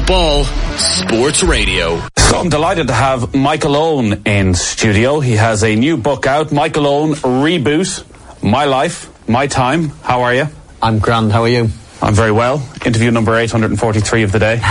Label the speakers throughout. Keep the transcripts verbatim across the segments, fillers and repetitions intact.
Speaker 1: Ball Sports Radio.
Speaker 2: So I'm delighted to have Michael Owen in studio. He has a new book out, Michael Owen Reboot, My Life, My Time. How are you?
Speaker 3: I'm grand, how are you?
Speaker 2: I'm very well. Interview number eight hundred forty-three of the day.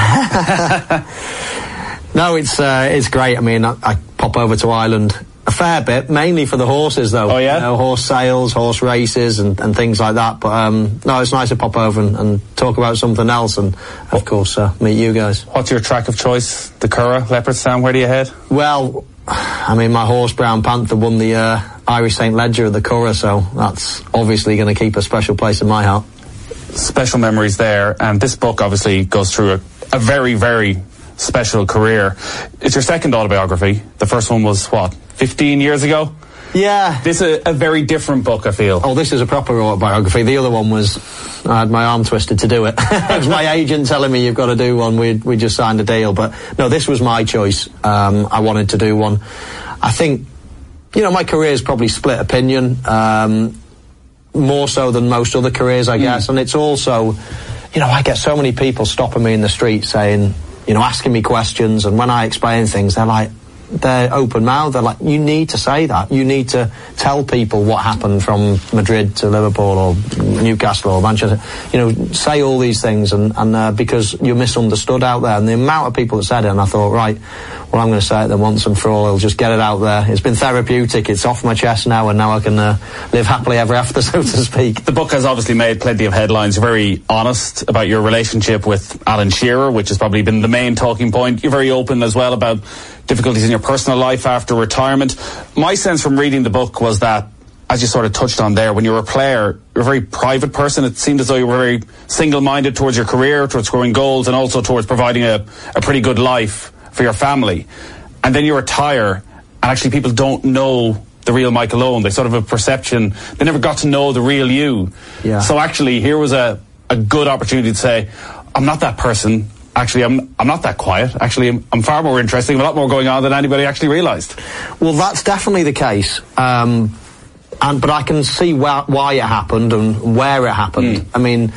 Speaker 3: No, it's uh, it's great. I mean, I, I pop over to Ireland a fair bit, mainly for the horses, though.
Speaker 2: Oh, yeah?
Speaker 3: You know, horse sales, horse races, and, and things like that. But, um, no, it's nice to pop over and, and talk about something else and, of course, uh, meet you guys.
Speaker 2: What's your track of choice? The Curragh, Leopardstown, where do you head?
Speaker 3: Well, I mean, my horse, Brown Panther, won the uh, Irish Saint Leger of the Curragh, so that's obviously going to keep a special place in my heart.
Speaker 2: Special memories there, and this book obviously goes through a, a very, very special career. It's your second autobiography. The first one was, what, fifteen years ago?
Speaker 3: Yeah.
Speaker 2: This is a, a very different book, I feel.
Speaker 3: Oh, this is a proper autobiography. The other one was, I had my arm twisted to do it. It was my agent telling me you've got to do one. We we just signed a deal. But no, this was my choice. Um, I wanted to do one. I think, you know, my career's probably split opinion, um, more so than most other careers, I guess. Mm. And it's also, you know, I get so many people stopping me in the street saying, you know, asking me questions. And when I explain things, they're like, they're open mouthed. They're like, you need to say that. You need to tell people what happened from Madrid to Liverpool or Newcastle or Manchester. You know, say all these things, and, and uh, because you're misunderstood out there. And the amount of people that said it, and I thought, right, well, I'm going to say it then once and for all. I'll just get it out there. It's been therapeutic. It's off my chest now, and now I can uh, live happily ever after, so to speak.
Speaker 2: The book has obviously made plenty of headlines. You're very honest about your relationship with Alan Shearer, which has probably been the main talking point. You're very open as well about difficulties in your personal life after retirement. My sense from reading the book was that, as you sort of touched on there, when you were a player, you're a very private person. It seemed as though you were very single-minded towards your career, towards scoring goals, and also towards providing a, a pretty good life for your family. And then you retire, and actually people don't know the real Michael Owen. They sort of have a perception. They never got to know the real you.
Speaker 3: Yeah.
Speaker 2: So actually, here was a, a good opportunity to say, I'm not that person. Actually, I'm I'm not that quiet. Actually, I'm, I'm far more interesting, a lot more going on than anybody actually realised.
Speaker 3: Well, that's definitely the case. Um, and but I can see wh- why it happened and where it happened. Mm. I mean,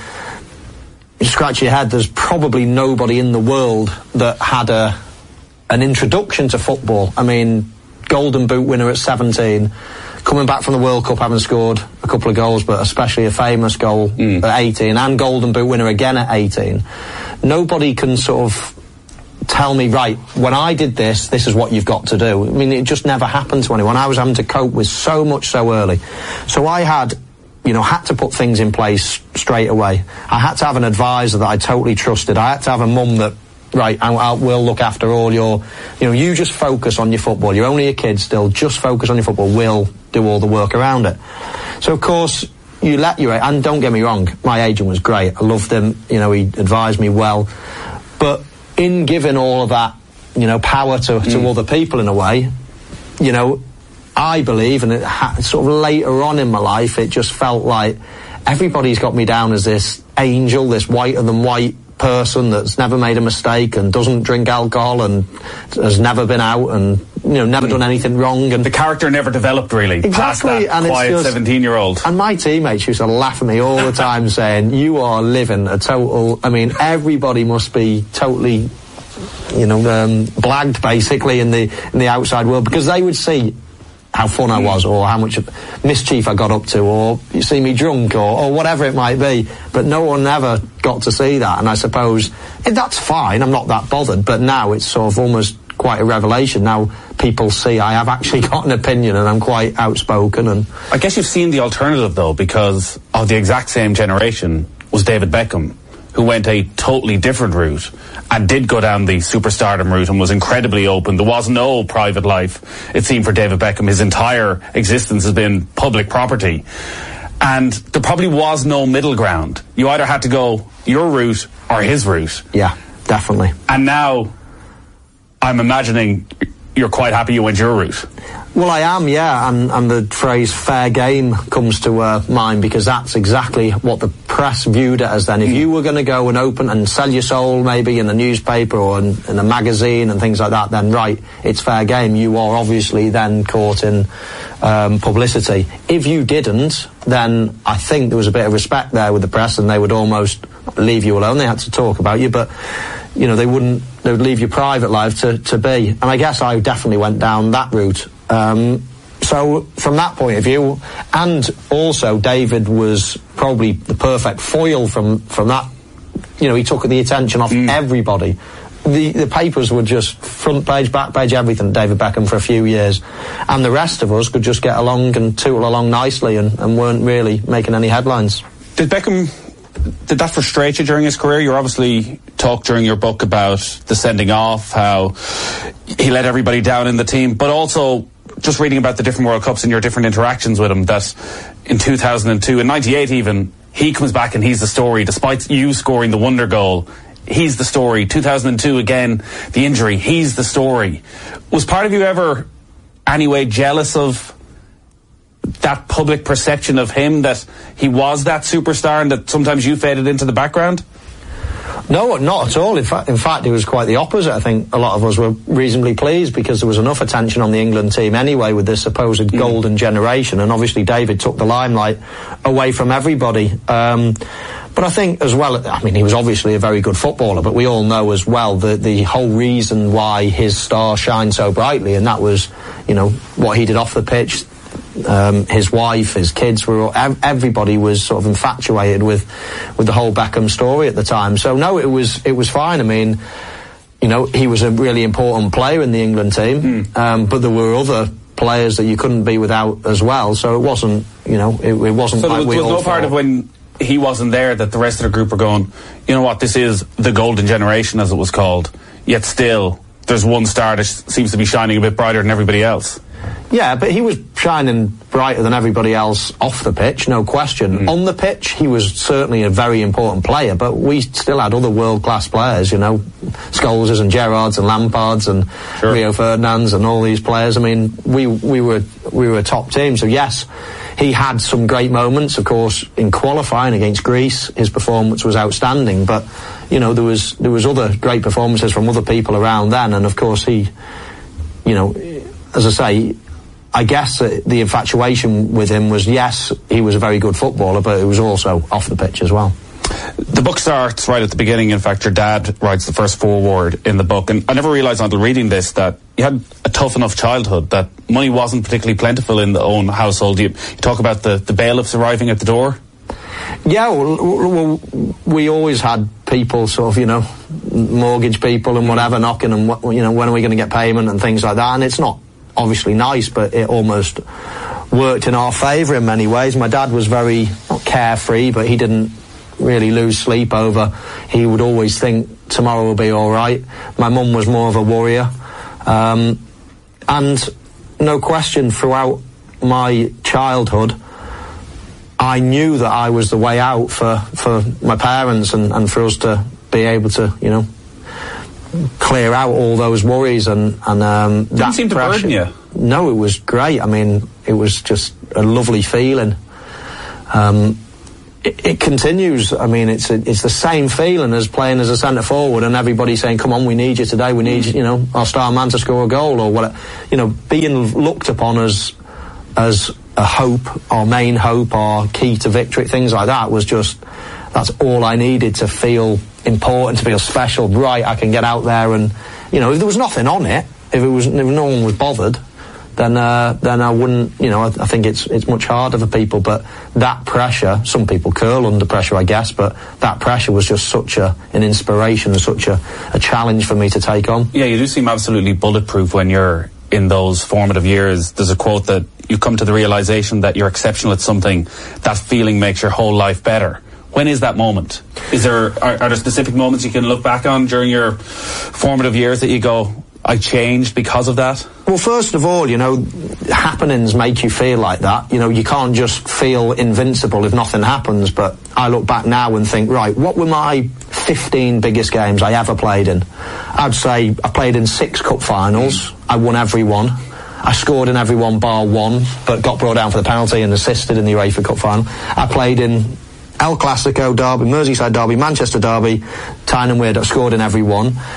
Speaker 3: you scratch your head, there's probably nobody in the world that had a an introduction to football. I mean, Golden Boot winner at seventeen, coming back from the World Cup having scored a couple of goals, but especially a famous goal mm. at eighteen, and Golden Boot winner again at eighteen. Nobody can sort of tell me, right, when I did this, this is what you've got to do. I mean, it just never happened to anyone. I was having to cope with so much so early. So I had, you know, had to put things in place straight away. I had to have an advisor that I totally trusted. I had to have a mum that, right, I, I will look after all your, you know, you just focus on your football. You're only a kid still, just focus on your football. We'll do all the work around it. So, of course, you let your, and don't get me wrong, my agent was great. I loved him, you know, he advised me well. But in giving all of that, you know, power to, to mm. other people in a way, you know, I believe, and it ha- sort of later on in my life, it just felt like everybody's got me down as this angel, this whiter than white person that's never made a mistake and doesn't drink alcohol and has never been out and, you know, never done anything wrong. And
Speaker 2: the character never developed really.
Speaker 3: Exactly.
Speaker 2: Past that
Speaker 3: and
Speaker 2: quiet
Speaker 3: it's just,
Speaker 2: seventeen-year-old.
Speaker 3: And my teammates used to laugh at me all the time saying, you are living a total, I mean, everybody must be totally, you know, um, blagged basically in the, in the outside world, because they would see how fun I was, or how much mischief I got up to, or you see me drunk, or, or whatever it might be. But no one ever got to see that, and I suppose eh, that's fine, I'm not that bothered, but now it's sort of almost quite a revelation. Now people see I have actually got an opinion, and I'm quite outspoken. And
Speaker 2: I guess you've seen the alternative, though, because of the exact same generation was David Beckham, who went a totally different route and did go down the superstardom route and was incredibly open. There was no private life, it seemed, for David Beckham. His entire existence has been public property. And there probably was no middle ground. You either had to go your route or his route.
Speaker 3: Yeah, definitely.
Speaker 2: And now, I'm imagining you're quite happy you went your route.
Speaker 3: Well, I am, yeah, and, and the phrase fair game comes to uh, mind, because that's exactly what the press viewed it as then. If you were going to go and open and sell your soul maybe in a newspaper or in, in a magazine and things like that, then right, it's fair game. You are obviously then caught in um, publicity. If you didn't, then I think there was a bit of respect there with the press, and they would almost leave you alone. They had to talk about you, but you know, they wouldn't, they would leave your private life to, to be. And I guess I definitely went down that route. Um, so from that point of view, and also David was probably the perfect foil from, from that. You know, he took the attention off mm. everybody. The, the papers were just front page, back page, everything, David Beckham for a few years. And the rest of us could just get along and tootle along nicely and, and weren't really making any headlines.
Speaker 2: Did Beckham... Did that frustrate you during his career? You obviously talked during your book about the sending off, how he let everybody down in the team, but also just reading about the different World Cups and your different interactions with him, that in two thousand two, in ninety-eight even, he comes back and he's the story, despite you scoring the wonder goal. He's the story. two thousand two again, the injury, he's the story. Was part of you ever anyway jealous of that public perception of him, that he was that superstar and that sometimes you faded into the background?
Speaker 3: No, not at all. In fact, in fact, it was quite the opposite. I think a lot of us were reasonably pleased because there was enough attention on the England team anyway with this supposed mm. golden generation, and obviously David took the limelight away from everybody. Um, but I think as well, I mean, he was obviously a very good footballer, but we all know as well that the whole reason why his star shined so brightly, and that was, you know, what he did off the pitch. Um, his wife, his kids, were all, everybody was sort of infatuated with with the whole Beckham story at the time. So no, it was it was fine. I mean, you know, he was a really important player in the England team, mm. um, but there were other players that you couldn't be without as well. So it wasn't, you know, it, it wasn't.
Speaker 2: So
Speaker 3: like
Speaker 2: there was,
Speaker 3: we
Speaker 2: there was
Speaker 3: all
Speaker 2: no part of when he wasn't there that the rest of the group were going, you know what, this is the golden generation, as it was called. Yet still, there's one star that seems to be shining a bit brighter than everybody else.
Speaker 3: Yeah, but he was shining brighter than everybody else off the pitch, no question. Mm. On the pitch, he was certainly a very important player, but we still had other world-class players, you know, Scholes and Gerrards and Lampards and sure. Rio Ferdinands and all these players. I mean, we we were we were a top team, so yes, he had some great moments, of course, in qualifying against Greece. His performance was outstanding, but, you know, there was there was other great performances from other people around then, and of course he, you know, as I say, I guess uh, the infatuation with him was, yes, he was a very good footballer, but it was also off the pitch as well.
Speaker 2: The book starts right at the beginning. In fact, your dad writes the first foreword in the book, and I never realised until reading this that you had a tough enough childhood, that money wasn't particularly plentiful in the own household. You, you talk about the, the bailiffs arriving at the door?
Speaker 3: Yeah, well, well, we always had people sort of, you know, mortgage people and whatever knocking, and, what, you know, when are we going to get payment and things like that, and it's not obviously nice, but it almost worked in our favour in many ways. My dad was very, not carefree, but he didn't really lose sleep over. He would always think tomorrow will be all right. My mum was more of a worrier. Um, and no question, throughout my childhood, I knew that I was the way out for, for my parents and, and for us to be able to, you know, clear out all those worries and, and um,
Speaker 2: Didn't
Speaker 3: that
Speaker 2: seem to
Speaker 3: pressure.
Speaker 2: burden you.
Speaker 3: No, it was great. I mean, it was just a lovely feeling. Um, it, it continues. I mean, it's a, it's the same feeling as playing as a centre forward and everybody saying, "Come on, we need you today. We need you, you know, our star man to score a goal," or what. You know, being looked upon as as a hope, our main hope, our key to victory, things like that was just. That's all I needed to feel important, to feel special. Right, I can get out there and, you know, if there was nothing on it, if it was, if no one was bothered, then uh, then I wouldn't, you know, I, I think it's it's much harder for people. But that pressure, some people curl under pressure, I guess, but that pressure was just such a an inspiration and such a, a challenge for me to take on.
Speaker 2: Yeah, you do seem absolutely bulletproof when you're in those formative years. There's a quote that you come to the realization that you're exceptional at something, that feeling makes your whole life better. When is that moment? Is there are, are there specific moments you can look back on during your formative years that you go, I changed because of that?
Speaker 3: Well, first of all, you know, happenings make you feel like that. You know, you can't just feel invincible if nothing happens. But I look back now and think, right, what were my fifteen biggest games I ever played in? I'd say I played in six cup finals. I won every one. I scored in every one bar one, but got brought down for the penalty and assisted in the UEFA Cup final. I played in El Clasico, Derby, Merseyside Derby, Manchester Derby, Tyne and Weird. I scored in every one.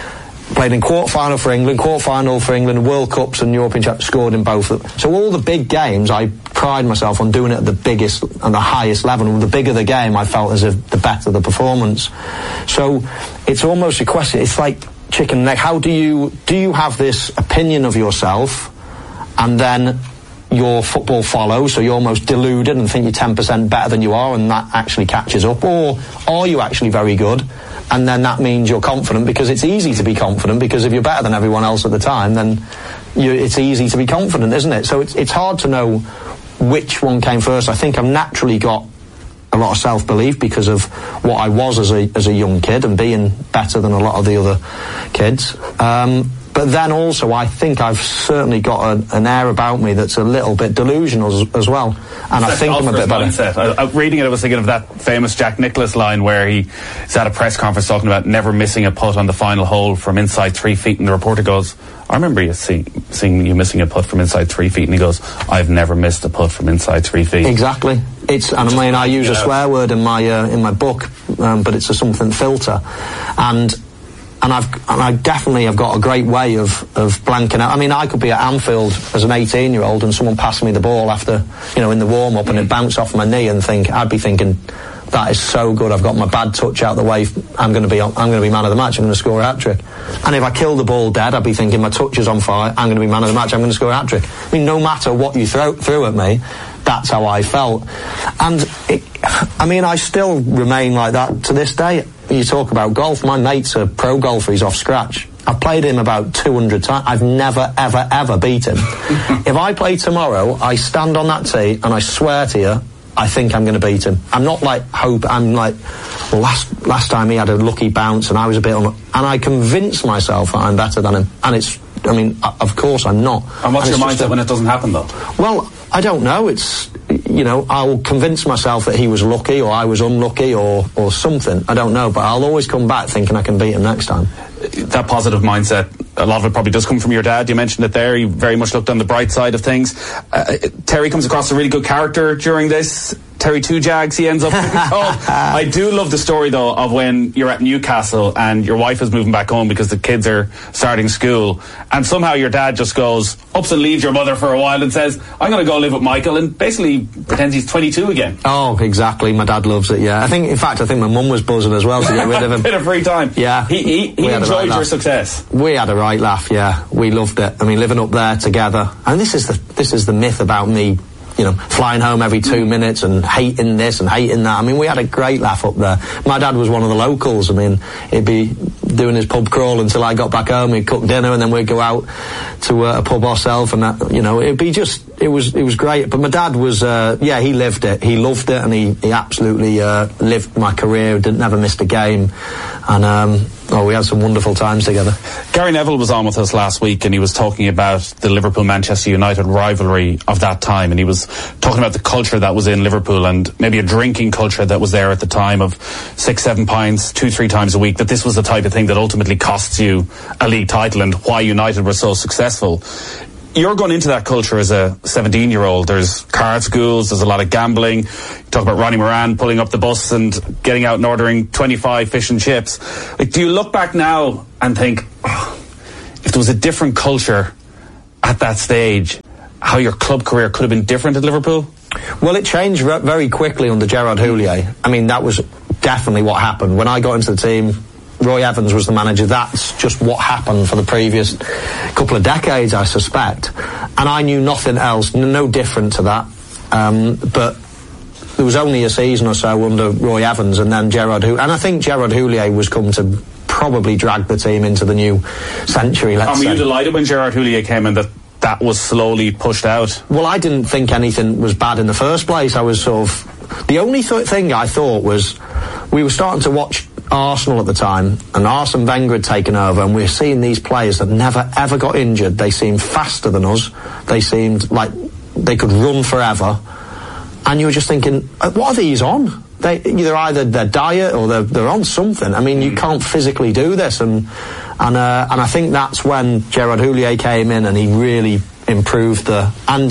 Speaker 3: played in quarter-final for England, quarter-final for England, World Cups and European Championships, scored in both of them. So all the big games, I pride myself on doing it at the biggest and the highest level. And the bigger the game, I felt as if the better the performance. So it's almost a question, it's like chicken and egg. How do you, do you have this opinion of yourself and then your football follows, so you're almost deluded and think you're ten percent better than you are, and that actually catches up? Or are you actually very good, and then that means you're confident, because it's easy to be confident, because if you're better than everyone else at the time, then you, it's easy to be confident, isn't it? So it's, it's hard to know which one came first. I think I've naturally got a lot of self-belief because of what I was as a, as a young kid, and being better than a lot of the other kids. Um, But then also, I think I've certainly got a, an air about me that's a little bit delusional as, as well. And I think I'm a bit better.
Speaker 2: Mindset. I, I, reading it, I was thinking of that famous Jack Nicklaus line where he's at a press conference talking about never missing a putt on the final hole from inside three feet. And the reporter goes, I remember you see, seeing you missing a putt from inside three feet. And he goes, I've never missed a putt from inside three feet.
Speaker 3: Exactly. It's, and I mean, I use a swear word in my, uh, in my book, um, but it's a something filter. And And I've, and I definitely have got a great way of, of blanking out. I mean, I could be at Anfield as an eighteen-year-old and someone passed me the ball after, you know, in the warm-up, and it bounced off my knee, and think, I'd be thinking, that is so good. I've got my bad touch out the way. I'm going to be, I'm going to be man of the match. I'm going to score a hat-trick. And if I kill the ball dead, I'd be thinking, my touch is on fire. I'm going to be man of the match. I'm going to score a hat-trick. I mean, no matter what you throw, threw at me, that's how I felt. And it, I mean, I still remain like that to this day. You talk about golf, my mate's a pro golfer, he's off scratch. I've played him about two hundred times. I've never, ever, ever beat him. If I play tomorrow, I stand on that tee and I swear to you, I think I'm going to beat him. I'm not like hope, I'm like, well, last last time he had a lucky bounce and I was a bit on, and I convince myself that I'm better than him. And it's, I mean, of course I'm not.
Speaker 2: And what's
Speaker 3: and
Speaker 2: your mindset a, when it doesn't happen, though?
Speaker 3: Well, I don't know. It's, you know, I'll convince myself that he was lucky or I was unlucky or, or something. I don't know, but I'll always come back thinking I can beat him next time.
Speaker 2: That positive mindset, a lot of it probably does come from your dad. You mentioned it there. He very much looked on the bright side of things. Uh, Terry comes across a really good character during this. Terry Two Jags, he ends up being called. I do love the story, though, of when you're at Newcastle and your wife is moving back home because the kids are starting school, and somehow your dad just goes, ups and leaves your mother for a while and says, I'm going to go live with Michael, and basically pretends he's twenty-two again.
Speaker 3: Oh, exactly. My dad loves it, yeah. I think, in fact, I think my mum was buzzing as well to get rid of him.
Speaker 2: A bit of free time.
Speaker 3: Yeah.
Speaker 2: He, he, he enjoyed right your laugh. Success.
Speaker 3: We had a right laugh, yeah. We loved it. I mean, living up there together. And this is the, this is the myth about me, you know, flying home every two minutes and hating this and hating that. I mean, we had a great laugh up there. My dad was one of the locals. I mean, he'd be doing his pub crawl until I got back home. He'd cook dinner and then we'd go out to uh, a pub ourselves, and that, you know, it'd be just, it was, it was great. But my dad was, uh, yeah, he lived it. He loved it, and he, he absolutely uh, lived my career. Didn't never missed a game, and um, oh, we had some wonderful times together.
Speaker 2: Gary Neville was on with us last week, and he was talking about the Liverpool-Manchester United rivalry of that time, and he was talking about the culture that was in Liverpool, and maybe a drinking culture that was there at the time of six, seven pints, two, three times a week, that this was the type of thing that ultimately costs you a league title, and why United were so successful. You're going into that culture as a seventeen-year-old. There's card schools, there's a lot of gambling. You talk about Ronnie Moran pulling up the bus and getting out and ordering twenty-five fish and chips. Like, do you look back now and think, oh, if there was a different culture at that stage, how your club career could have been different at Liverpool?
Speaker 3: Well, it changed re- very quickly under Gerard Houllier. I mean, that was definitely what happened. When I got into the team, Roy Evans was the manager. That's just what happened for the previous couple of decades, I suspect. And I knew nothing else, no different to that. Um, but there was only a season or so under Roy Evans, and then Gerard Houllier. And I think Gerard Houllier was come to probably drag the team into the new century, let's
Speaker 2: um,
Speaker 3: say.
Speaker 2: Were you delighted when Gerard Houllier came in that that was slowly pushed out?
Speaker 3: Well, I didn't think anything was bad in the first place. I was sort of... The only th- thing I thought was we were starting to watch Arsenal at the time, and Arsene Wenger had taken over, and we were seeing these players that never ever got injured. They seemed faster than us. They seemed like they could run forever. And you were just thinking, what are these on? They, they're either their diet or they're, they're on something. I mean, you can't physically do this. And and uh, and I think that's when Gerard Houllier came in and he really improved the... And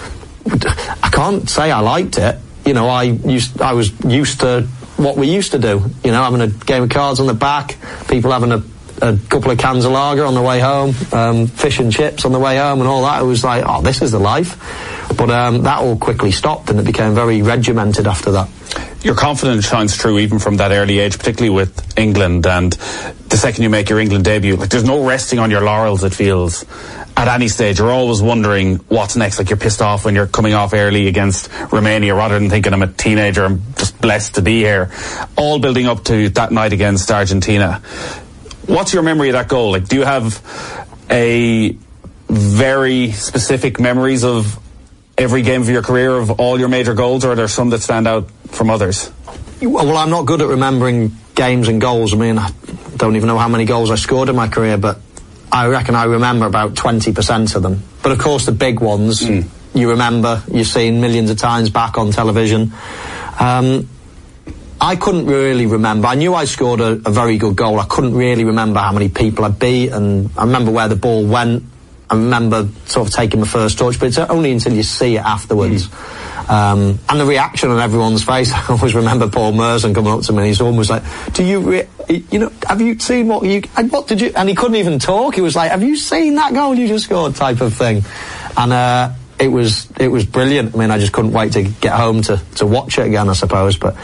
Speaker 3: I can't say I liked it. You know, I used I was used to what we used to do. You know, having a game of cards on the back, people having a, a couple of cans of lager on the way home, um, fish and chips on the way home and all that. It was like, oh, this is the life. But um, that all quickly stopped, and it became very regimented after that.
Speaker 2: Your confidence shines through even from that early age, particularly with England, and the second you make your England debut, like there's no resting on your laurels, it feels. At any stage, you're always wondering what's next. Like, you're pissed off when you're coming off early against Romania, rather than thinking I'm a teenager, I'm just blessed to be here. All building up to that night against Argentina. What's your memory of that goal? Like, do you have a very specific memories of every game of your career, of all your major goals, or are there some that stand out from others?
Speaker 3: Well, I'm not good at remembering games and goals. I mean, I don't even know how many goals I scored in my career, but I reckon I remember about twenty percent of them. But of course, the big ones, mm. you remember, you've seen millions of times back on television. Um, I couldn't really remember. I knew I scored a, a very good goal. I couldn't really remember how many people I beat, and I remember where the ball went. I remember sort of taking my first touch, but it's only until you see it afterwards. Mm. Um, and the reaction on everyone's face. I always remember Paul Merson coming up to me, and he's almost like, do you, re- you know, have you seen what you, what did you, and he couldn't even talk. He was like, have you seen that goal you just scored, type of thing. And, uh, it was, it was brilliant. I mean, I just couldn't wait to get home to, to watch it again, I suppose. But,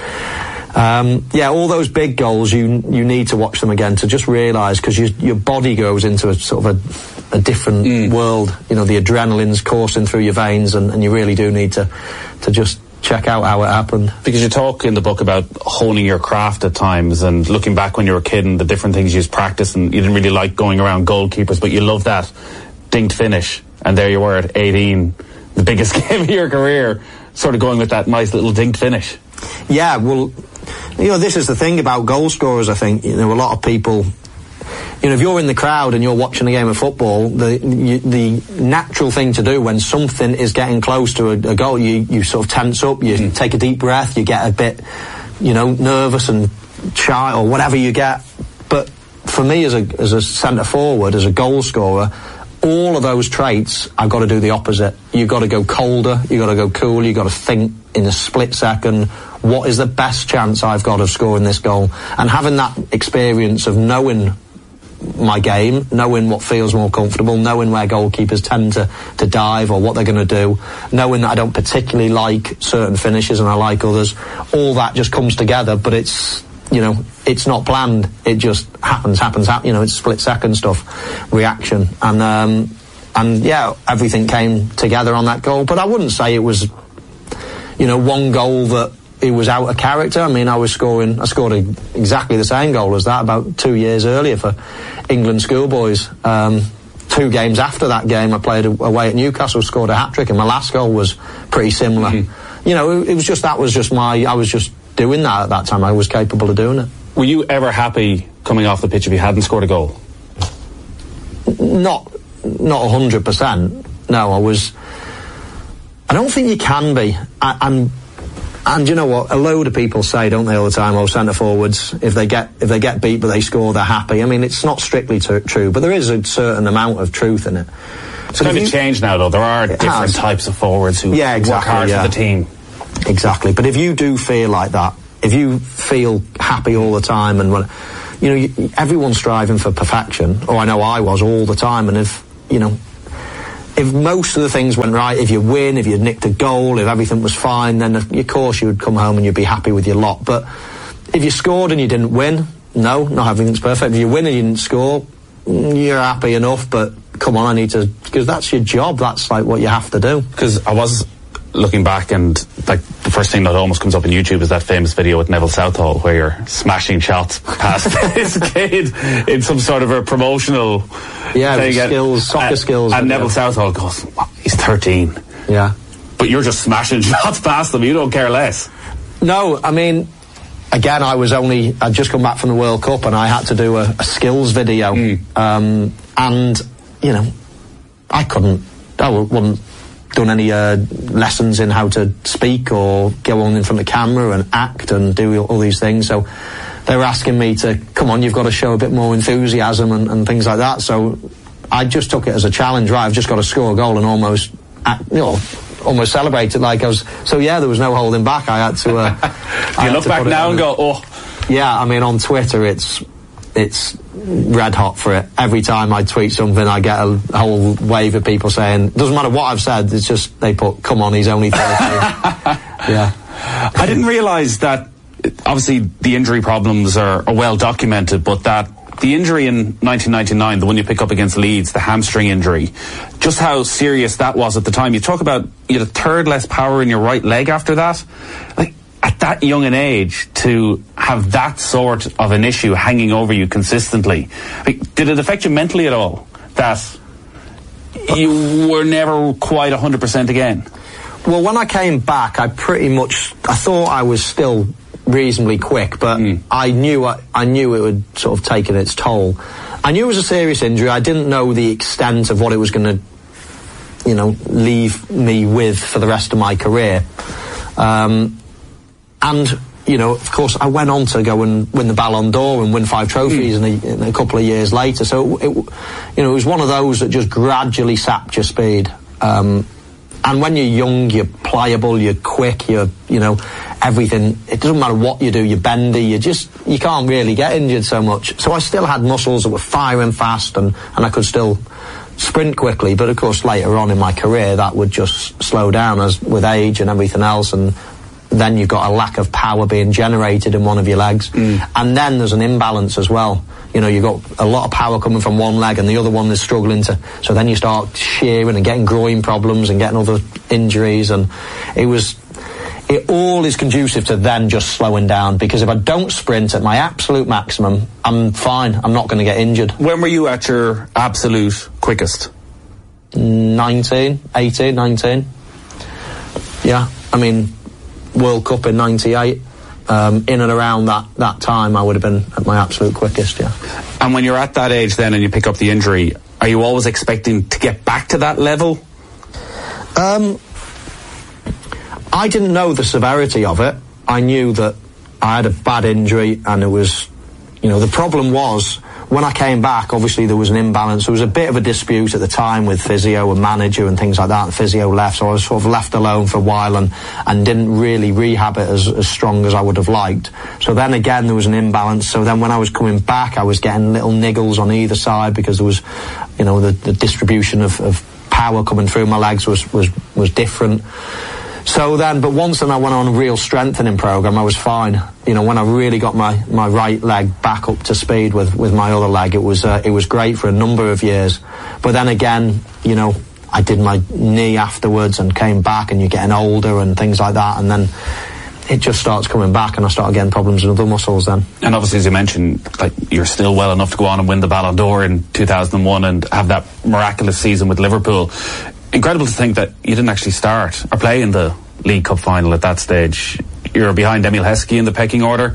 Speaker 3: um, yeah, all those big goals, you, you need to watch them again to just realise, because your, your body goes into a sort of a, a different mm. world. You know, the adrenaline's coursing through your veins, and, and you really do need to to just check out how it happened.
Speaker 2: Because you talk in the book about honing your craft at times, and looking back when you were a kid and the different things you used practice, and you didn't really like going around goalkeepers, but you loved that dinked finish, and there you were at eighteen, the biggest game of your career, sort of going with that nice little dinked finish.
Speaker 3: Yeah, well, you know, this is the thing about goal scorers, I think. You know, a lot of people, you know, if you're in the crowd and you're watching a game of football, the you, the natural thing to do when something is getting close to a, a goal, you, you sort of tense up, you mm. take a deep breath, you get a bit, you know, nervous and shy or whatever you get. But for me, as a as a centre forward, as a goal scorer, all of those traits, I've got to do the opposite. You've got to go colder, you've got to go cool, you've got to think in a split second, what is the best chance I've got of scoring this goal? And having that experience of knowing my game, knowing what feels more comfortable, knowing where goalkeepers tend to, to dive or what they're going to do, knowing that I don't particularly like certain finishes and I like others, all that just comes together, but it's, you know, it's not planned. It just happens, happens, happens. You know, it's split second stuff, reaction. And, um, and yeah, everything came together on that goal. But I wouldn't say it was, you know, one goal that it was out of character. I mean, I was scoring, I scored a, exactly the same goal as that about two years earlier for England schoolboys. Um, two games after that game, I played away at Newcastle, scored a hat-trick, and my last goal was pretty similar. Mm-hmm. You know, it, it was just, that was just my, I was just doing that at that time. I was capable of doing it.
Speaker 2: Were you ever happy coming off the pitch if you hadn't scored a goal?
Speaker 3: Not, not a hundred percent. No, I was, I don't think you can be. I, I'm, And you know what? A load of people say, don't they, all the time, oh, centre forwards, if they get if they get beat but they score, they're happy. I mean, it's not strictly t- true, but there is a certain amount of truth in it.
Speaker 2: It's kind of changed now, though. There are different has. types of forwards who
Speaker 3: yeah, exactly,
Speaker 2: work hard
Speaker 3: yeah.
Speaker 2: for the team.
Speaker 3: Exactly. But if you do feel like that, if you feel happy all the time, and when, you know, you, everyone's striving for perfection, or I know I was all the time, and if, you know, if most of the things went right, if you win, if you nicked a goal, if everything was fine, then of course you would come home and you'd be happy with your lot. But if you scored and you didn't win, no, not everything's perfect. If you win and you didn't score, you're happy enough, but come on, I need to, because that's your job, that's like what you have to do.
Speaker 2: Because I was looking back, and like the first thing that almost comes up on YouTube is that famous video with Neville Southall where you're smashing shots past this kid in some sort of a promotional
Speaker 3: yeah
Speaker 2: thing.
Speaker 3: skills, soccer
Speaker 2: and,
Speaker 3: skills.
Speaker 2: And Neville yeah. Southall goes, he's thirteen.
Speaker 3: Yeah.
Speaker 2: But you're just smashing shots past them, you don't care less.
Speaker 3: No, I mean, again, I was only, I'd just come back from the World Cup and I had to do a, a skills video. Mm. Um, and, you know, I couldn't, I wouldn't done any uh, lessons in how to speak or go on in front of the camera and act and do all these things. So they were asking me to, come on, you've got to show a bit more enthusiasm and, and things like that. So I just took it as a challenge, right? I've just got to score a goal and almost, act, you know, almost celebrate it like I was. So yeah, there was no holding back. I had to. Uh,
Speaker 2: you look back now and go, oh.
Speaker 3: Yeah, I mean, on Twitter, it's it's red hot for it. Every time I tweet something, I get a whole wave of people saying, doesn't matter what I've said, it's just, they put, come on, he's only thirty. Yeah.
Speaker 2: I didn't realise that, obviously, the injury problems are, are well documented, but that the injury in nineteen ninety-nine, the one you pick up against Leeds, the hamstring injury, just how serious that was at the time. You talk about you had a third less power in your right leg after that. Like, at that young an age, to have that sort of an issue hanging over you consistently, like, did it affect you mentally at all? That you were never quite one hundred percent again?
Speaker 3: Well, when I came back, I pretty much, I thought I was still reasonably quick, but mm. I knew I, I knew it would sort of taken its toll. I knew it was a serious injury. I didn't know the extent of what it was going to, you know, leave me with for the rest of my career. Um, and, you know, of course, I went on to go and win the Ballon d'Or and win five trophies mm. in, a, in a couple of years later. So, it, you know, it was one of those that just gradually sapped your speed. Um, and when you're young, you're pliable, you're quick, you're, you know, everything. It doesn't matter what you do, you're bendy, you just, you can't really get injured so much. So I still had muscles that were firing fast, and, and I could still sprint quickly. But of course, later on in my career, that would just slow down as with age and everything else. And then you've got a lack of power being generated in one of your legs. Mm. And then there's an imbalance as well. You know, you've got a lot of power coming from one leg and the other one is struggling to, so then you start shearing and getting groin problems and getting other injuries. And it was, it all is conducive to then just slowing down, because if I don't sprint at my absolute maximum, I'm fine. I'm not going to get injured.
Speaker 2: When were you at your absolute quickest?
Speaker 3: nineteen, eighteen, nineteen. Yeah, I mean, World Cup in ninety-eight. Um, in and around that, that time, I would have been at my absolute quickest, yeah.
Speaker 2: And when you're at that age then and you pick up the injury, are you always expecting to get back to that level?
Speaker 3: Um, I didn't know the severity of it. I knew that I had a bad injury, and it was, you know, the problem was, when I came back, obviously there was an imbalance. There was a bit of a dispute at the time with physio and manager and things like that. The physio left, so I was sort of left alone for a while and, and didn't really rehab it as, as strong as I would have liked. So then again, there was an imbalance. So then when I was coming back, I was getting little niggles on either side, because there was, you know, the, the distribution of, of power coming through my legs was, was, was different. So then, but once then I went on a real strengthening program, I was fine. You know, when I really got my, my right leg back up to speed with, with my other leg, it was, uh, it was great for a number of years. But then again, you know, I did my knee afterwards and came back, and you're getting older and things like that. And then it just starts coming back, and I start getting problems in other muscles then.
Speaker 2: And obviously, as you mentioned, like, you're still well enough to go on and win the Ballon d'Or in two thousand one and have that miraculous season with Liverpool. Incredible to think that you didn't actually start or play in the League Cup final at that stage. You're behind Emile Heskey in the pecking order.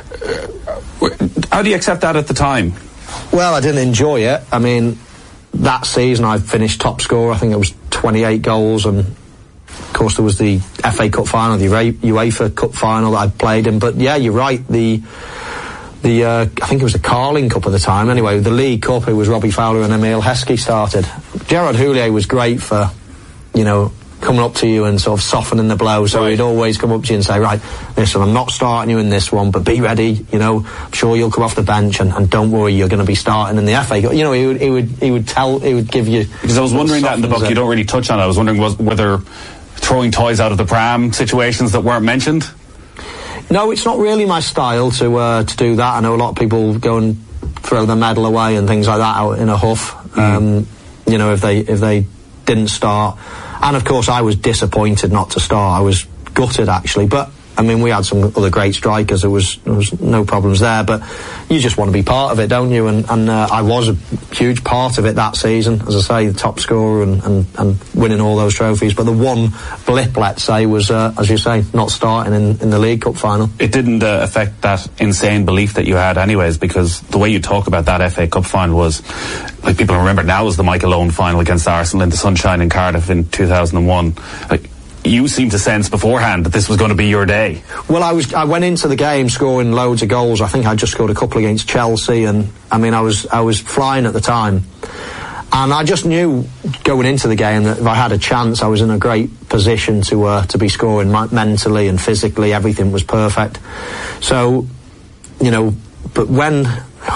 Speaker 2: How do you accept that at the time?
Speaker 3: Well, I didn't enjoy it. I mean, that season I finished top scorer. I think it was twenty-eight goals, and of course there was the F A Cup final, the UEFA Cup final that I played in. But yeah, you're right. The the uh, I think it was the Carling Cup at the time. Anyway, the League Cup, it was Robbie Fowler and Emile Heskey started. Gerard Houllier was great for, you know, coming up to you and sort of softening the blow. So right. He'd always come up to you and say, right, listen, I'm not starting you in this one, but be ready. You know, I'm sure you'll come off the bench, and, and don't worry, you're going to be starting in the F A Cup. You know, he would, he would, he would tell, he would give you.
Speaker 2: Because I was wondering that in the book, it. You don't really touch on it. I was wondering was, whether throwing toys out of the pram situations that weren't mentioned.
Speaker 3: No, it's not really my style to uh, to do that. I know a lot of people go and throw the medal away and things like that out in a huff. Mm. Um, you know, if they if they didn't start. And of course, I was disappointed not to start. I was gutted, actually. But I mean, we had some other great strikers. There was there was no problems there. But you just want to be part of it, don't you? And and uh, I was a huge part of it that season, as I say, the top scorer and and, and winning all those trophies. But the one blip, let's say, was uh, as you say, not starting in, in the League Cup final.
Speaker 2: It didn't uh, affect that insane belief that you had, anyways, because the way you talk about that F A Cup final was, like, people remember now as the Michael Owen final against Arsenal in the sunshine in Cardiff in two thousand one. Like, you seemed to sense beforehand that this was going to be your day.
Speaker 3: Well, I was. I went into the game scoring loads of goals. I think I just scored a couple against Chelsea, and I mean, I was I was flying at the time, and I just knew going into the game that if I had a chance, I was in a great position to uh, to be scoring. My, mentally and physically, everything was perfect. So, you know, but when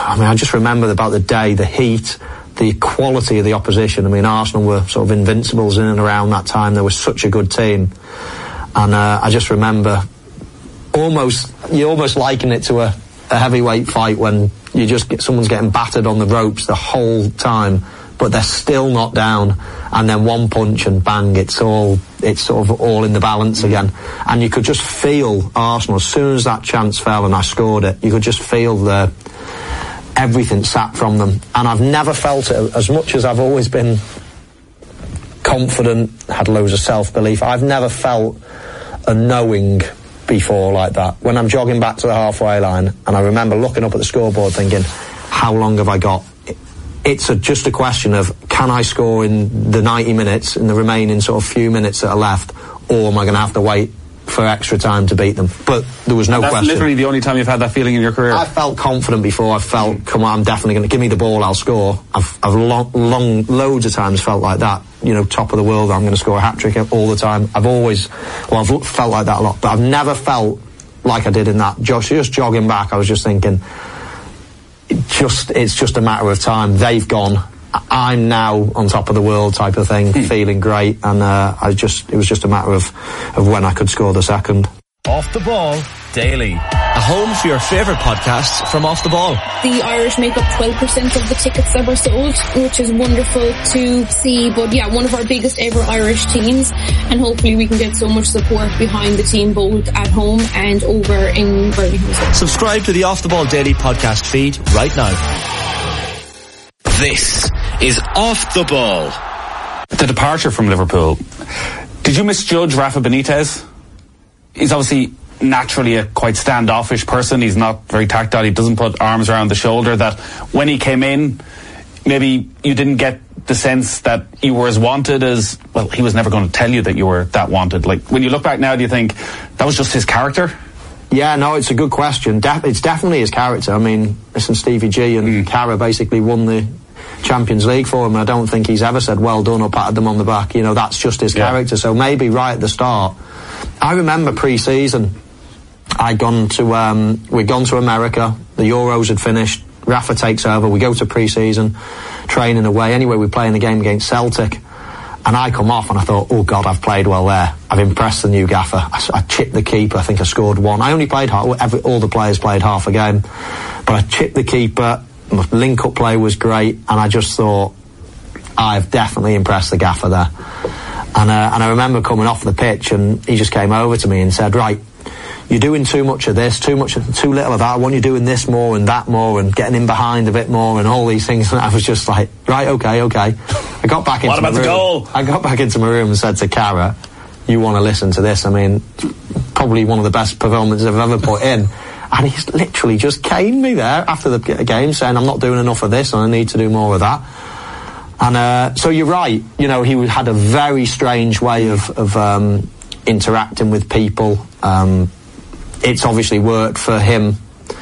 Speaker 3: I mean, I just remember about the day, the heat, the quality of the opposition. I mean, Arsenal were sort of invincibles in and around that time. They were such a good team. And uh, I just remember almost, you almost liken it to a, a heavyweight fight when you just get, someone's getting battered on the ropes the whole time, but they're still not down. And then one punch and bang, it's all, it's sort of all in the balance again. And you could just feel Arsenal, as soon as that chance fell and I scored it, you could just feel the, everything sat from them. And I've never felt it, as much as I've always been confident, had loads of self-belief, I've never felt a knowing before like that. When I'm jogging back to the halfway line and I remember looking up at the scoreboard thinking, how long have I got? It's a, just a question of, can I score in the ninety minutes, in the remaining sort of few minutes that are left, or am I going to have to wait for extra time to beat them? But there was no
Speaker 2: and that's
Speaker 3: question.
Speaker 2: That's literally the only time you've had that feeling in your career.
Speaker 3: I felt confident before. I felt, come on, I'm definitely going to give me the ball, I'll score. I've, I've long, long, loads of times felt like that. You know, top of the world, I'm going to score a hat trick all the time. I've always, well, I've felt like that a lot, but I've never felt like I did in that. Just, just jogging back, I was just thinking, it just, it's just a matter of time. They've gone. I'm now on top of the world type of thing, hmm. feeling great, and uh, I just, it was just a matter of, of when I could score the second.
Speaker 4: Off the Ball Daily, a home for your favourite podcasts from Off the Ball.
Speaker 5: The Irish make up twelve percent of the tickets that were sold, which is wonderful to see. But yeah, one of our biggest ever Irish teams, and hopefully we can get so much support behind the team both at home and over in Birmingham.
Speaker 4: Subscribe to the Off the Ball Daily podcast feed right now.
Speaker 1: This is Off the Ball.
Speaker 2: The departure from Liverpool. Did you misjudge Rafa Benitez? He's obviously naturally a quite standoffish person. He's not very tactile. He doesn't put arms around the shoulder. That when he came in, maybe you didn't get the sense that you were as wanted as, well, he was never going to tell you that you were that wanted. Like, when you look back now, do you think that was just his character?
Speaker 3: Yeah, no, it's a good question. De- it's definitely his character. I mean, listen, Stevie G and mm. Cara basically won the Champions League for him. I don't think he's ever said well done or patted them on the back. You know, that's just his yeah. character. So maybe right at the start, I remember pre-season, I'd gone to um, we'd gone to America. The Euros had finished. Rafa takes over. We go to pre-season training away. Anyway, we play in the game against Celtic, and I come off and I thought, oh God, I've played well there. I've impressed the new gaffer. I, I chipped the keeper. I think I scored one. I only played half. Every, all the players played half a game, but I chipped the keeper. My link-up play was great, and I just thought, I've definitely impressed the gaffer there. And, uh, and I remember coming off the pitch, and he just came over to me and said, right, you're doing too much of this, too much, too little of that. I want you doing this more and that more and getting in behind a bit more and all these things. And I was just like, right, okay, okay. I got back into
Speaker 2: what about
Speaker 3: my room.
Speaker 2: The goal?
Speaker 3: I got back into my room and said to Cara, you want to listen to this? I mean, probably one of the best performances I've ever put in. And he's literally just caned me there after the game, saying I'm not doing enough of this and I need to do more of that. And uh, so you're right, you know, he had a very strange way of, of um, interacting with people. Um, it's obviously worked for him,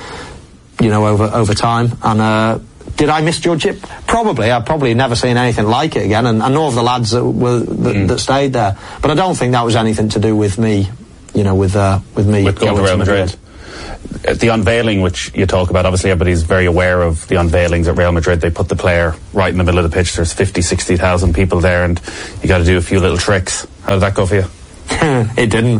Speaker 3: you know, over over time. And uh, did I misjudge it? Probably. I've probably never seen anything like it again. And I know of the lads that were that, mm. that stayed there, but I don't think that was anything to do with me, you know, with uh, with me
Speaker 2: with going to Real Madrid. Madrid. The unveiling, which you talk about, obviously everybody's very aware of the unveilings at Real Madrid. They put the player right in the middle of the pitch. There's fifty, sixty thousand people there, and you got to do a few little tricks. How did that go for you?
Speaker 3: It didn't.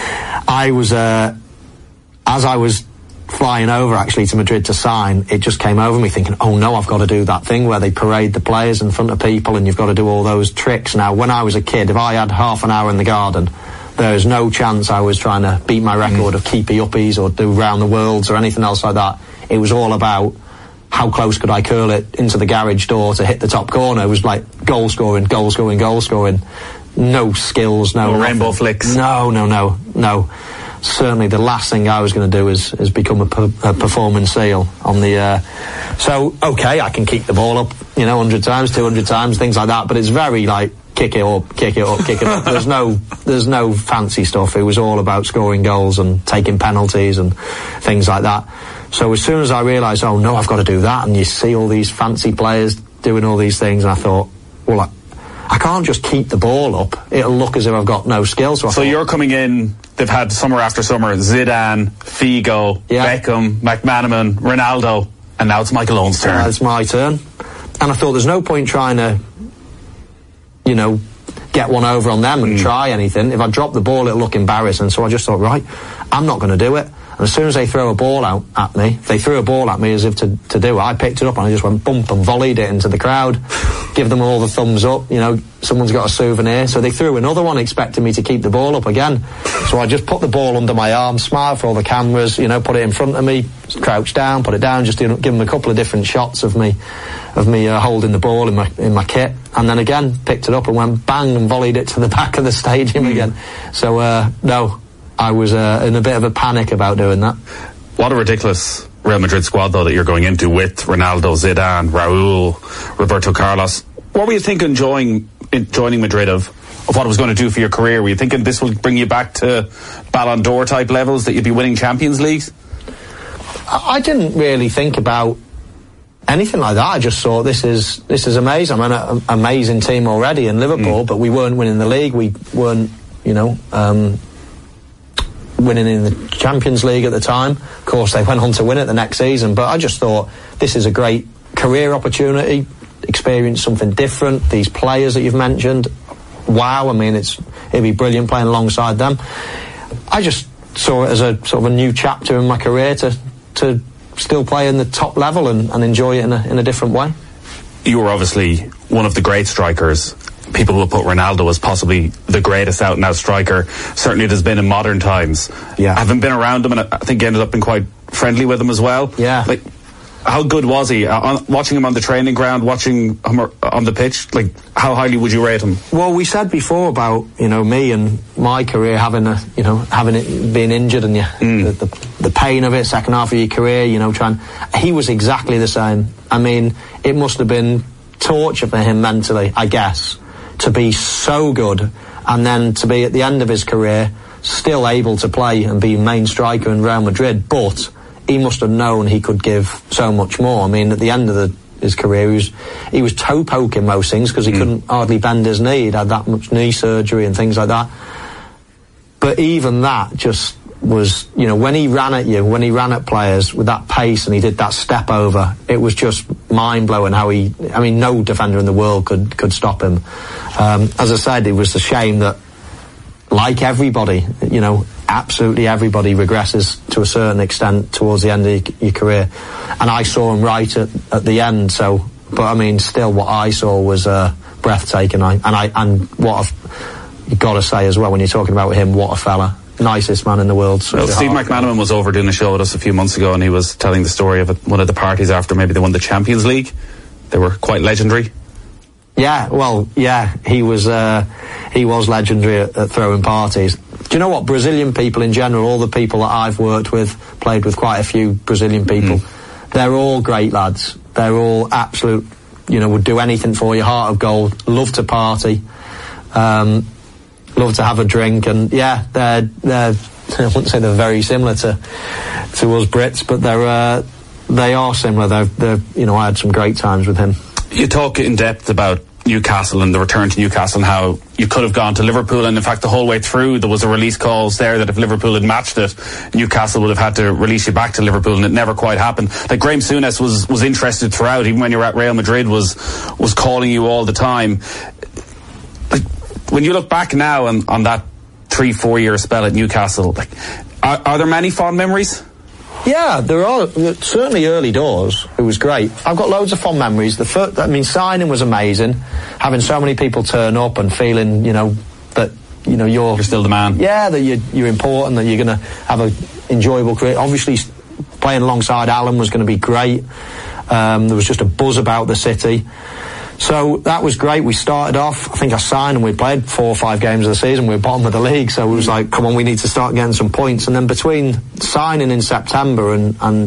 Speaker 3: I was, uh, as I was flying over actually to Madrid to sign, it just came over me thinking, oh no, I've got to do that thing where they parade the players in front of people and you've got to do all those tricks. Now, when I was a kid, if I had half an hour in the garden, there's no chance I was trying to beat my record mm. of keepy uppies or do round the worlds or anything else like that. It was all about how close could I curl it into the garage door to hit the top corner. It was like goal scoring, goal scoring, goal scoring. No skills, no...
Speaker 2: no rainbow flicks.
Speaker 3: No, no, no, no. Certainly the last thing I was going to do is, is become a, per, a performance seal on the... Uh, so, okay, I can keep the ball up, you know, one hundred times, two hundred times, things like that, but it's very, like, kick it up, kick it up, kick it up. There's no, there's no fancy stuff. It was all about scoring goals and taking penalties and things like that. So as soon as I realised, oh no, I've got to do that, and you see all these fancy players doing all these things, and I thought, well, I, I can't just keep the ball up. It'll look as if I've got no skill. So, I
Speaker 2: so
Speaker 3: thought,
Speaker 2: you're coming in, they've had summer after summer, Zidane, Figo, yeah. Beckham, McManaman, Ronaldo. And now it's Michael Owen's turn.
Speaker 3: Uh, it's my turn. And I thought there's no point trying to, you know, get one over on them and mm. try anything. If I drop the ball, it'll look embarrassing. So I just thought, right, I'm not going to do it. And as soon as they throw a ball out at me, they threw a ball at me as if to, to do it. I picked it up and I just went bump and volleyed it into the crowd, give them all the thumbs up. You know, someone's got a souvenir. So they threw another one expecting me to keep the ball up again. So I just put the ball under my arm, smiled for all the cameras, you know, put it in front of me, crouched down, put it down, just give them a couple of different shots of me, of me uh, holding the ball in my in my kit. And then again, picked it up and went bang and volleyed it to the back of the stadium mm. again. So, uh, no. I was uh, in a bit of a panic about doing that.
Speaker 2: What a ridiculous Real Madrid squad, though, that you're going into with Ronaldo, Zidane, Raúl, Roberto Carlos. What were you thinking joining, joining Madrid of, of what it was going to do for your career? Were you thinking this will bring you back to Ballon d'Or type levels, that you'd be winning Champions Leagues?
Speaker 3: I didn't really think about anything like that. I just thought this is this is amazing. I'm an a, amazing team already in Liverpool, mm. but we weren't winning the league. We weren't, you know... Um, winning in the Champions League at the time. Of course, they went on to win it the next season, but I just thought this is a great career opportunity, experience something different. These players that you've mentioned, wow, I mean, it's it'd be brilliant playing alongside them. I just saw it as a sort of a new chapter in my career to to still play in the top level and, and enjoy it in a, in a different way.
Speaker 2: You were obviously one of the great strikers. People will put Ronaldo as possibly the greatest out-and-out striker. Certainly it has been in modern times.
Speaker 3: Yeah.
Speaker 2: I haven't been around him, and I think you ended up being quite friendly with him as well.
Speaker 3: Yeah.
Speaker 2: Like, how good was he? Uh, on, watching him on the training ground, watching him on the pitch, like, how highly would you rate him?
Speaker 3: Well, we said before about, you know, me and my career having a, you know, having it, being injured and you, mm. the, the, the pain of it, second half of your career, you know, trying. He was exactly the same. I mean, it must have been torture for him mentally, I guess, to be so good and then to be at the end of his career still able to play and be main striker in Real Madrid. But he must have known he could give so much more. I mean, at the end of the, his career, he was, he was toe poking most things because he mm. couldn't hardly bend his knee. He'd had that much knee surgery and things like that. But even that just was, you know, when he ran at you, when he ran at players with that pace and he did that step over, it was just mind-blowing how he, I mean, no defender in the world could, could stop him. Um, as I said, it was a shame that, like everybody, you know, absolutely everybody regresses to a certain extent towards the end of your career. And I saw him right at, at the end, so, but I mean, still what I saw was uh, breathtaking. I, and I, and what a, you've got to say as well, when you're talking about him, what a fella. Nicest man in the world.
Speaker 2: Well, Steve McManaman was over doing a show with us a few months ago, and he was telling the story of one of the parties after maybe they won the Champions League. They were quite legendary.
Speaker 3: Yeah, well, yeah, he was uh, he was legendary at, at throwing parties. Do you know what? Brazilian people in general, all the people that I've worked with, played with quite a few Brazilian people, mm. they're all great lads. They're all absolute, you know, would do anything for you, heart of gold, love to party. Um, love to have a drink, and yeah, they're, they're I wouldn't say they're very similar to to us Brits, but they're uh, they are similar. They're, they're, you know, I had some great times with him.
Speaker 2: You talk in depth about Newcastle and the return to Newcastle and how you could have gone to Liverpool, and in fact the whole way through there was a release clause there that if Liverpool had matched it, Newcastle would have had to release you back to Liverpool, and it never quite happened. Like, Graham Souness was was interested throughout, even when you were at Real Madrid, was was calling you all the time. Like, when you look back now on, on that three, four year spell at Newcastle, like, are, are there many fond memories?
Speaker 3: Yeah, there are. Certainly early doors, it was great. I've got loads of fond memories. The first, I mean, signing was amazing. Having so many people turn up and feeling, you know, that, you know, you're...
Speaker 2: You're still the man.
Speaker 3: Yeah, that you're, you're important, that you're going to have an enjoyable career. Obviously, playing alongside Alan was going to be great. Um, there was just a buzz about the city. So that was great. We started off, I think I signed and we played four or five games of the season. We were bottom of the league, so it was like, come on, we need to start getting some points. And then between signing in September and, and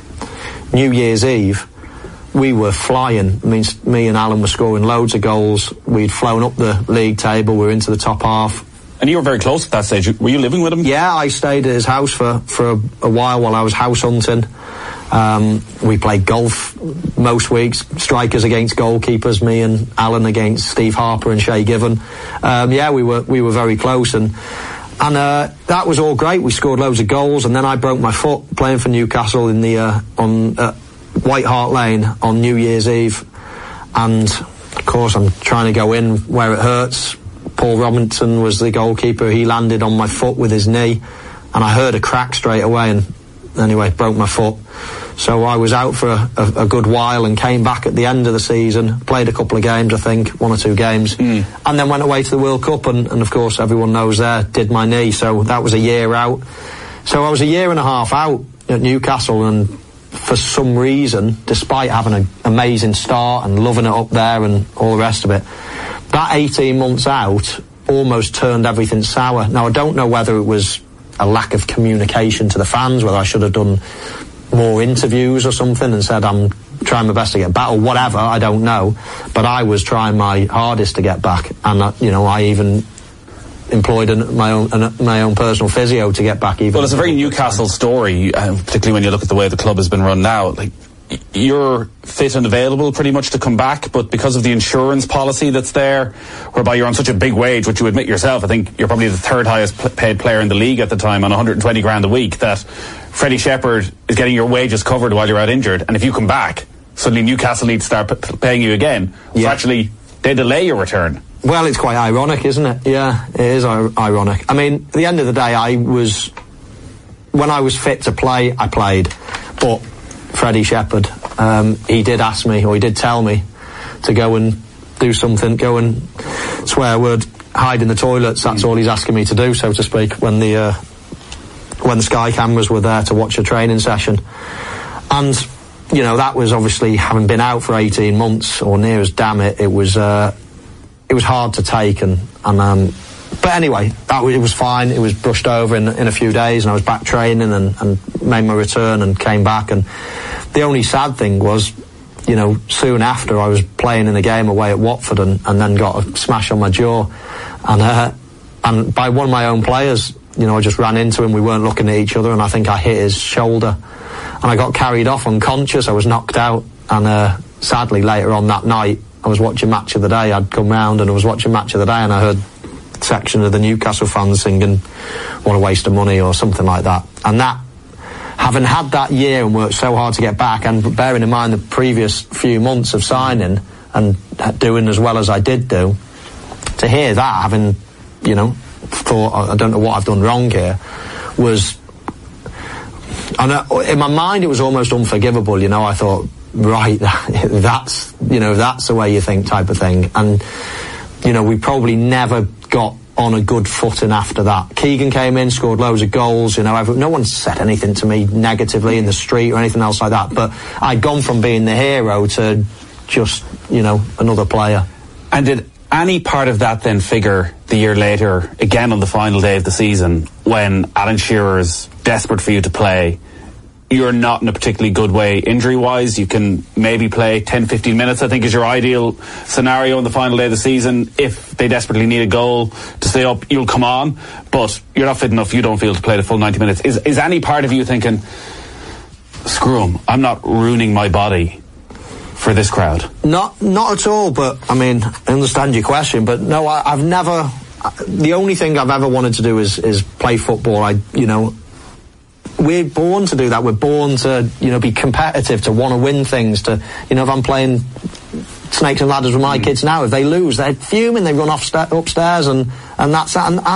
Speaker 3: New Year's Eve, we were flying. I mean, me and Alan were scoring loads of goals. We'd flown up the league table. We were into the top half.
Speaker 2: And you were very close at that stage. Were you living with him?
Speaker 3: Yeah, I stayed at his house for, for a, a while while I was house hunting. Um, we played golf most weeks, strikers against goalkeepers, me and Alan against Steve Harper and Shay Given. Um, yeah, we were we were very close, and and uh, that was all great. We scored loads of goals, and then I broke my foot playing for Newcastle in the uh, on uh, White Hart Lane on New Year's Eve, and of course I'm trying to go in where it hurts. Paul Robinson was the goalkeeper. He landed on my foot with his knee, and I heard a crack straight away, and anyway, broke my foot. So I was out for a, a, a good while and came back at the end of the season, played a couple of games, I think, one or two games, mm. and then went away to the World Cup, and, and of course everyone knows there, did my knee, so that was a year out. So I was a year and a half out at Newcastle, and for some reason, despite having an amazing start and loving it up there and all the rest of it, that eighteen months out almost turned everything sour. Now I don't know whether it was a lack of communication to the fans, whether I should have done more interviews or something and said I'm trying my best to get back or whatever, I don't know, but I was trying my hardest to get back, and uh, you know, I even employed an, my own an, my own personal physio to get back. Even
Speaker 2: well, it's a very Newcastle story, uh, particularly when you look at the way the club has been run now. Like, you're fit and available pretty much to come back, but because of the insurance policy that's there, whereby you're on such a big wage, which you admit yourself, I think you're probably the third highest p- paid player in the league at the time on one hundred twenty grand a week, that Freddie Shepherd is getting your wages covered while you're out injured, and if you come back, suddenly Newcastle need to start p- paying you again. So yeah. Actually, they delay your return.
Speaker 3: Well, it's quite ironic, isn't it? Yeah, it is I- ironic. I mean, at the end of the day, I was, when I was fit to play, I played, but Freddie Shepherd, um, he did ask me, or he did tell me, to go and do something, go and swear a word, hide in the toilets. That's all he's asking me to do, so to speak, when the uh, when the Sky cameras were there to watch a training session. And, you know, that was obviously, having been out for eighteen months, or near as damn it, it was, uh, it was hard to take, and, and um, but anyway, that was, it was fine. It was brushed over in, in a few days, and I was back training and, and made my return and came back. And the only sad thing was, you know, soon after I was playing in a game away at Watford and, and then got a smash on my jaw, and uh, and by one of my own players. You know, I just ran into him, we weren't looking at each other, and I think I hit his shoulder, and I got carried off unconscious. I was knocked out, and uh, sadly later on that night I was watching Match of the Day. I'd come round and I was watching Match of the Day, and I heard a section of the Newcastle fans singing "What a Waste of Money" or something like that. And that, having had that year and worked so hard to get back, and bearing in mind the previous few months of signing and doing as well as I did do, to hear that, having, you know, thought I don't know what I've done wrong here, was, and in my mind it was almost unforgivable. You know, I thought, right, that's, you know, that's the way you think, type of thing. And you know, we probably never got on a good footing after that. Keegan came in, scored loads of goals, you know, every, no one said anything to me negatively in the street or anything else like that, but I'd gone from being the hero to just, you know, another player.
Speaker 2: And did any part of that then figure the year later, again on the final day of the season, when Alan Shearer's desperate for you to play? You're not in a particularly good way injury-wise. You can maybe play ten, fifteen minutes, I think, is your ideal scenario on the final day of the season. If they desperately need a goal to stay up, you'll come on. But you're not fit enough, you don't feel, to play the full ninety minutes. Is, is any part of you thinking, screw 'em, I'm not ruining my body for this crowd?
Speaker 3: Not not at all, but, I mean, I understand your question, but no, I, I've never... The only thing I've ever wanted to do is, is play football. I, you know... We're born to do that. We're born to, you know, be competitive, to want to win things, to, you know, if I'm playing Snakes and Ladders with my mm. kids now, if they lose, they're fuming, they run off sta- upstairs, and, and that's that. And,